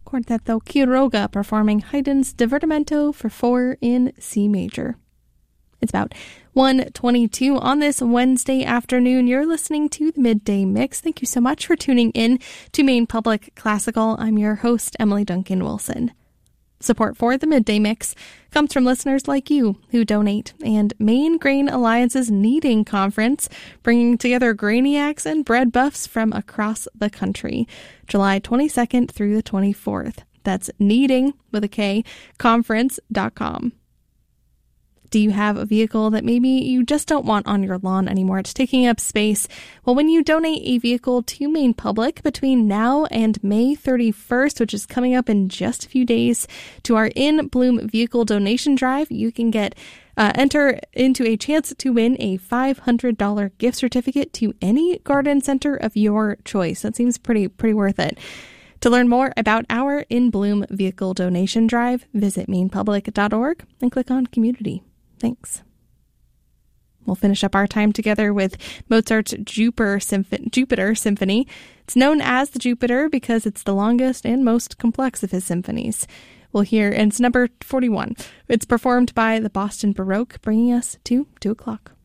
Quartetto Quiroga performing Haydn's Divertimento for 4 in C major. It's about 1:22 on this Wednesday afternoon. You're listening to the Midday Mix. Thank you so much for tuning in to Maine Public Classical. I'm your host, Emily Duncan Wilson. Support for the Midday Mix comes from listeners like you who donate, and Maine Grain Alliance's Kneading Conference, bringing together grainiacs and bread buffs from across the country, July 22nd through the 24th. That's kneading, with a K, conference.com. Do you have a vehicle that maybe you just don't want on your lawn anymore? It's taking up space. Well, when you donate a vehicle to Maine Public between now and May 31st, which is coming up in just a few days, to our In Bloom Vehicle Donation Drive, you can enter into a chance to win a $500 gift certificate to any garden center of your choice. That seems pretty worth it. To learn more about our In Bloom Vehicle Donation Drive, visit mainepublic.org and click on Community. Thanks. We'll finish up our time together with Mozart's Jupiter Symphony. It's known as the Jupiter because it's the longest and most complex of his symphonies. We'll hear, and it's number 41. It's performed by the Boston Baroque, bringing us to 2 o'clock.